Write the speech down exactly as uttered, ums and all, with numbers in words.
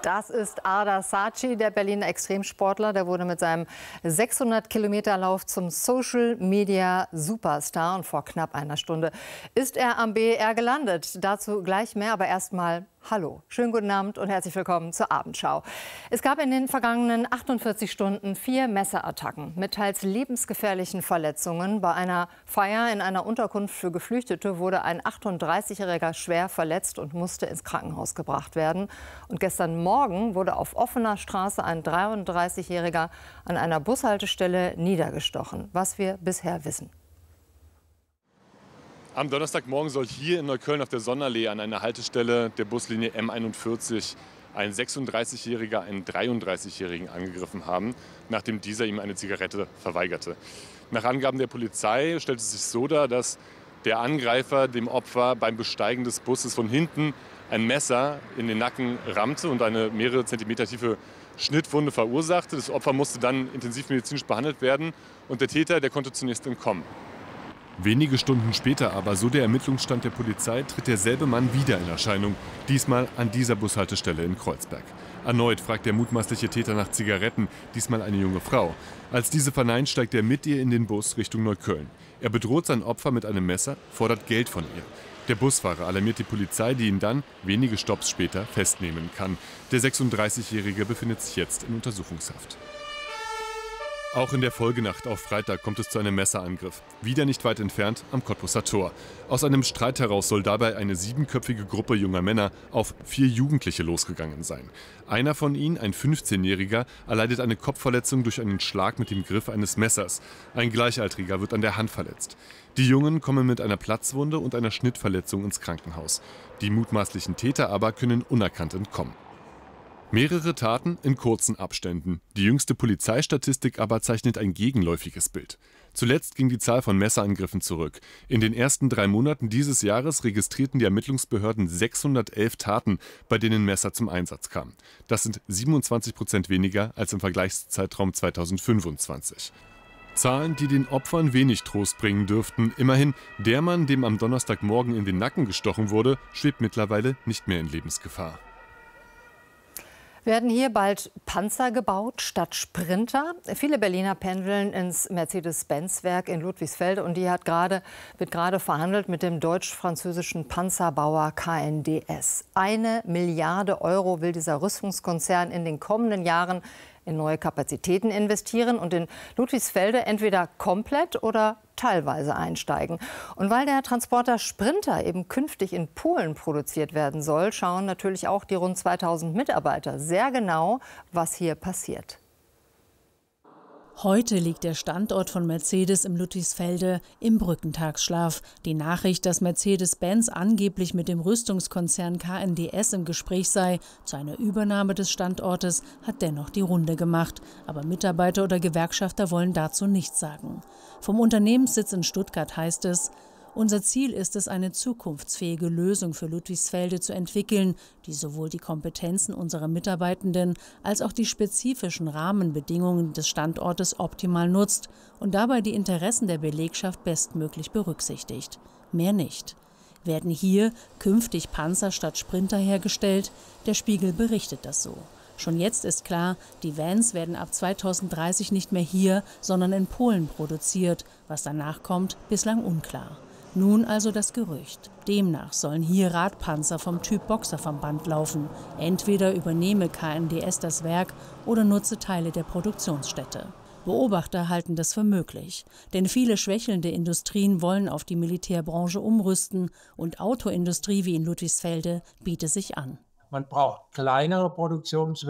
Das ist Ardar Saci, der Berliner Extremsportler. Der wurde mit seinem sechshundert Kilometer Lauf zum Social Media Superstar. Und vor knapp einer Stunde ist er am B E R gelandet. Dazu gleich mehr, aber erstmal hallo. Schönen guten Abend und herzlich willkommen zur Abendschau. Es gab in den vergangenen achtundvierzig Stunden vier Messerattacken mit teils lebensgefährlichen Verletzungen. Bei einer Feier in einer Unterkunft für Geflüchtete wurde ein achtunddreißigjähriger schwer verletzt und musste ins Krankenhaus gebracht werden. Und gestern Morgen wurde auf offener Straße ein dreiunddreißigjähriger an einer Bushaltestelle niedergestochen, was wir bisher wissen. Am Donnerstagmorgen soll hier in Neukölln auf der Sonnenallee an einer Haltestelle der Buslinie M einundvierzig ein sechsunddreißigjähriger einen dreiunddreißigjährigen angegriffen haben, nachdem dieser ihm eine Zigarette verweigerte. Nach Angaben der Polizei stellt es sich so dar, dass der Angreifer dem Opfer beim Besteigen des Busses von hinten ein Messer in den Nacken rammte und eine mehrere Zentimeter tiefe Schnittwunde verursachte. Das Opfer musste dann intensivmedizinisch behandelt werden und der Täter, der konnte zunächst entkommen. Wenige Stunden später aber, so der Ermittlungsstand der Polizei, tritt derselbe Mann wieder in Erscheinung. Diesmal an dieser Bushaltestelle in Kreuzberg. Erneut fragt der mutmaßliche Täter nach Zigaretten, diesmal eine junge Frau. Als diese verneint, steigt er mit ihr in den Bus Richtung Neukölln. Er bedroht sein Opfer mit einem Messer, fordert Geld von ihr. Der Busfahrer alarmiert die Polizei, die ihn dann, wenige Stopps später, festnehmen kann. Der sechsunddreißigjährige befindet sich jetzt in Untersuchungshaft. Auch in der Folgenacht auf Freitag kommt es zu einem Messerangriff. Wieder nicht weit entfernt am Cottbuser Tor. Aus einem Streit heraus soll dabei eine siebenköpfige Gruppe junger Männer auf vier Jugendliche losgegangen sein. Einer von ihnen, ein fünfzehnjähriger, erleidet eine Kopfverletzung durch einen Schlag mit dem Griff eines Messers. Ein Gleichaltriger wird an der Hand verletzt. Die Jungen kommen mit einer Platzwunde und einer Schnittverletzung ins Krankenhaus. Die mutmaßlichen Täter aber können unerkannt entkommen. Mehrere Taten in kurzen Abständen. Die jüngste Polizeistatistik aber zeichnet ein gegenläufiges Bild. Zuletzt ging die Zahl von Messerangriffen zurück. In den ersten drei Monaten dieses Jahres registrierten die Ermittlungsbehörden sechshundertelf Taten, bei denen Messer zum Einsatz kamen. Das sind siebenundzwanzig Prozent weniger als im Vergleichszeitraum zweitausendfünfundzwanzig. Zahlen, die den Opfern wenig Trost bringen dürften. Immerhin, der Mann, dem am Donnerstagmorgen in den Nacken gestochen wurde, schwebt mittlerweile nicht mehr in Lebensgefahr. Werden hier bald Panzer gebaut statt Sprinter? Viele Berliner pendeln ins Mercedes-Benz-Werk in Ludwigsfelde und die hat gerade, wird gerade verhandelt mit dem deutsch-französischen Panzerbauer K N D S. Eine Milliarde Euro will dieser Rüstungskonzern in den kommenden Jahren in neue Kapazitäten investieren und in Ludwigsfelde entweder komplett oder teilweise einsteigen. Und weil der Transporter Sprinter eben künftig in Polen produziert werden soll, schauen natürlich auch die rund zweitausend Mitarbeiter sehr genau, was hier passiert. Heute liegt der Standort von Mercedes im Ludwigsfelde im Brückentagsschlaf. Die Nachricht, dass Mercedes-Benz angeblich mit dem Rüstungskonzern K N D S im Gespräch sei zu einer Übernahme des Standortes, hat dennoch die Runde gemacht. Aber Mitarbeiter oder Gewerkschafter wollen dazu nichts sagen. Vom Unternehmenssitz in Stuttgart heißt es: Unser Ziel ist es, eine zukunftsfähige Lösung für Ludwigsfelde zu entwickeln, die sowohl die Kompetenzen unserer Mitarbeitenden als auch die spezifischen Rahmenbedingungen des Standortes optimal nutzt und dabei die Interessen der Belegschaft bestmöglich berücksichtigt. Mehr nicht. Werden hier künftig Panzer statt Sprinter hergestellt? Der Spiegel berichtet das so. Schon jetzt ist klar, die Vans werden ab zweitausenddreißig nicht mehr hier, sondern in Polen produziert. Was danach kommt, bislang unklar. Nun also das Gerücht. Demnach sollen hier Radpanzer vom Typ Boxer vom Band laufen. Entweder übernehme K N D S das Werk oder nutze Teile der Produktionsstätte. Beobachter halten das für möglich. Denn viele schwächelnde Industrien wollen auf die Militärbranche umrüsten und Autoindustrie wie in Ludwigsfelde bietet sich an. Man braucht kleinere Produktions